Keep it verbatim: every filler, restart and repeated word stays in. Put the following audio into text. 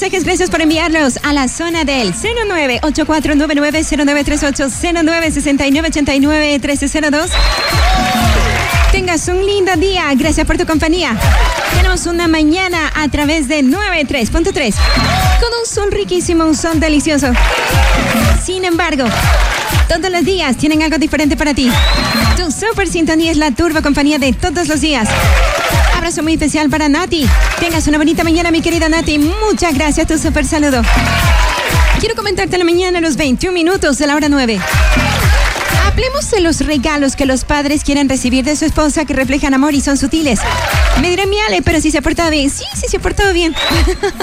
mensajes, gracias por enviarlos a la zona del cero nueve ocho cuatro nueve nueve cero nueve tres ocho, cero nueve seis nueve ocho nueve uno tres cero dos. Tengas un lindo día, gracias por tu compañía. Tenemos una mañana a través de noventa y tres punto tres con un sol riquísimo, un sol delicioso. Sin embargo, todos los días tienen algo diferente para ti. Tu super sintonía es la turbo compañía de todos los días. Abrazo muy especial para Nati. Tengas una bonita mañana, mi querida Nati. Muchas gracias, tu super saludo. Quiero comentarte la mañana a los veintiún minutos de la hora nueve. Hablemos de los regalos que los padres quieren recibir de su esposa que reflejan amor y son sutiles. Me dirán, mi Ale, pero si se ha portado bien. Sí, sí se ha portado bien.